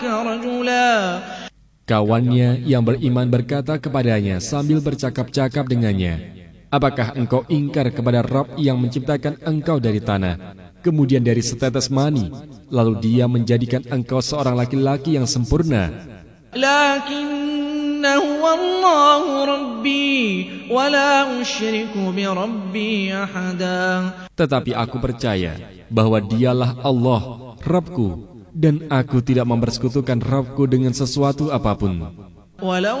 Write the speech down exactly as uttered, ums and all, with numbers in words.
رجلا. Kawannya yang beriman berkata kepadanya sambil bercakap-cakap dengannya, apakah engkau ingkar kepada Rabb yang menciptakan engkau dari tanah, kemudian dari setetes mani, lalu dia menjadikan engkau seorang laki-laki yang sempurna? لكن هو الله ربي ولا أشرك بربي أحدا. Tetapi aku percaya bahwa dialah Allah, Rabbku, dan aku tidak mempersekutukan Rabbku dengan sesuatu apapun. ولو